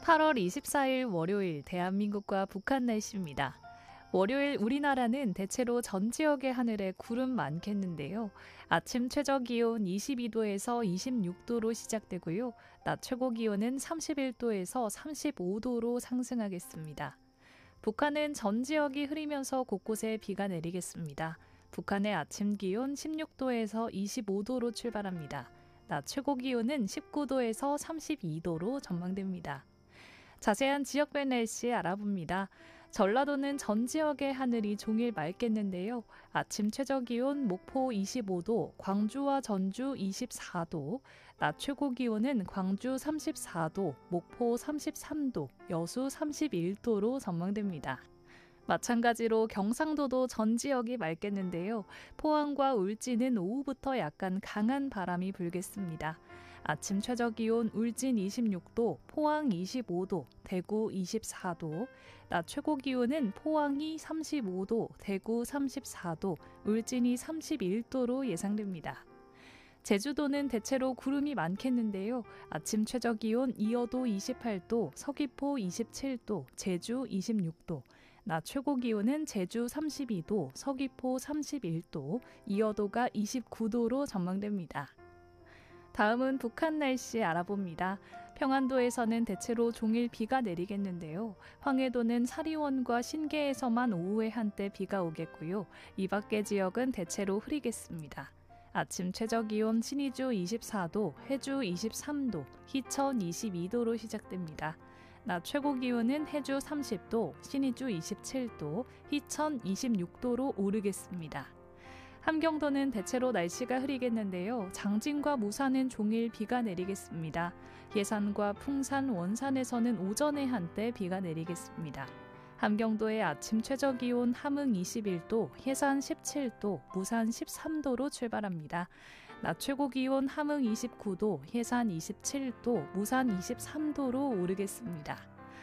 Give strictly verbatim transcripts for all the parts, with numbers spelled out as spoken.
팔월 이십사일 월요일 대한민국과 북한 날씨입니다. 월요일 우리나라는 대체로 전 지역의 하늘에 구름 많겠는데요. 아침 최저기온 이십이도에서 이십육도로 시작되고요. 낮 최고기온은 삼십일도에서 삼십오도로 상승하겠습니다. 북한은 전 지역이 흐리면서 곳곳에 비가 내리겠습니다. 북한의 아침 기온 십육도에서 이십오도로 출발합니다. 낮 최고기온은 십구도에서 삼십이도로 전망됩니다. 자세한 지역별 날씨 알아봅니다. 전라도는 전 지역의 하늘이 종일 맑겠는데요. 아침 최저기온 목포 이십오도, 광주와 전주 이십사도, 낮 최고기온은 광주 삼십사도, 목포 삼십삼도, 여수 삼십일도로 전망됩니다. 마찬가지로 경상도도 전 지역이 맑겠는데요. 포항과 울진은 오후부터 약간 강한 바람이 불겠습니다. 아침 최저기온 울진 이십육도, 포항 이십오도, 대구 이십사도, 낮 최고기온은 포항이 삼십오도, 대구 삼십사도, 울진이 삼십일도로 예상됩니다. 제주도는 대체로 구름이 많겠는데요. 아침 최저기온 이어도 이십팔도, 서귀포 이십칠도, 제주 이십육도, 낮 최고기온은 제주 삼십이도, 서귀포 삼십일도, 이어도가 이십구도로 전망됩니다. 다음은 북한 날씨 알아봅니다. 평안도에서는 대체로 종일 비가 내리겠는데요. 황해도는 사리원과 신계에서만 오후에 한때 비가 오겠고요. 이 밖의 지역은 대체로 흐리겠습니다. 아침 최저기온 신의주 이십사도, 해주 이십삼도, 희천 이십이도로 시작됩니다. 낮 최고기온은 해주 삼십도, 신의주 이십칠도, 희천 이십육도로 오르겠습니다. 함경도는 대체로 날씨가 흐리겠는데요. 장진과 무산은 종일 비가 내리겠습니다. 예산과 풍산, 원산에서는 오전에 한때 비가 내리겠습니다. 함경도의 아침 최저기온 함흥 이십일도, 해산 십칠도, 무산 십삼도로 출발합니다. 낮 최고기온 함흥 이십구도, 해산 이십칠도, 무산 이십삼도로 오르겠습니다.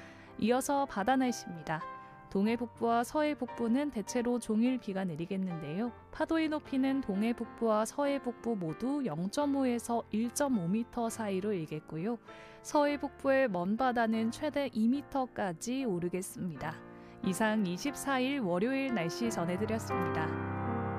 이어서 바다 날씨입니다. 동해 북부와 서해 북부는 대체로 종일 비가 내리겠는데요. 파도의 높이는 동해 북부와 서해 북부 모두 영점오에서 일점오 미터 사이로 일겠고요. 서해 북부의 먼 바다는 최대 이 미터까지 오르겠습니다. 이상 이십사일 월요일 날씨 전해드렸습니다.